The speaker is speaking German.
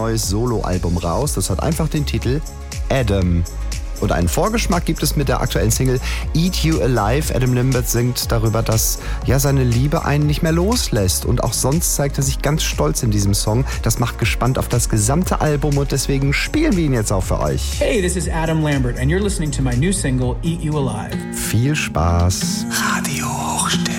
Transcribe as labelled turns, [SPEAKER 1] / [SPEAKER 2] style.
[SPEAKER 1] neues Soloalbum raus. Das hat einfach den Titel Adam. Und einen Vorgeschmack gibt es mit der aktuellen Single Eat You Alive. Adam Lambert singt darüber, dass seine Liebe einen nicht mehr loslässt. Und auch sonst zeigt er sich ganz stolz in diesem Song. Das macht gespannt auf das gesamte Album und deswegen spielen wir ihn jetzt auch für euch.
[SPEAKER 2] Hey, this is Adam Lambert and you're listening to my new single Eat You Alive.
[SPEAKER 1] Viel Spaß.
[SPEAKER 3] Radio Hochstern.